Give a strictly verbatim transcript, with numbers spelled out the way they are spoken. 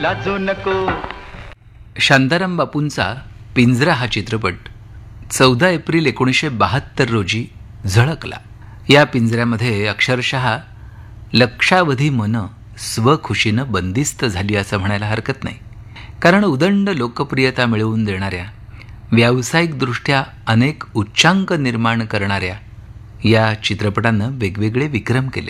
लाजू नको. शांताराम बापूंचा पिंजरा हा चित्रपट चौदा एप्रिल एकोणीसशे बहात्तर रोजी झळकला. या पिंजऱ्यामध्ये अक्षरशः लक्षावधी मनं स्वखुशीनं बंदिस्त झाली असं म्हणायला हरकत नाही. कारण उदंड लोकप्रियता मिळवून देणाऱ्या, व्यावसायिकदृष्ट्या अनेक उच्चांक निर्माण करणाऱ्या या चित्रपटानं वेगवेगळे विक्रम केले.